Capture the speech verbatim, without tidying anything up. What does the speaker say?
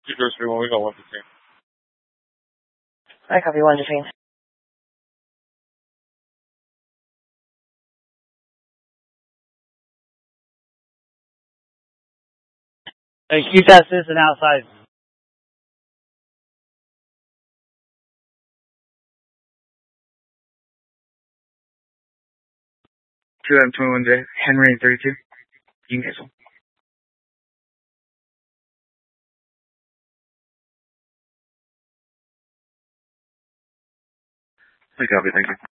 Two zero three one, we got one fifteen. I copy one fifteen. Hey, keep that assistant outside. two M twenty-one J, Henry thirty-two. You can cancel. I copy, thank you.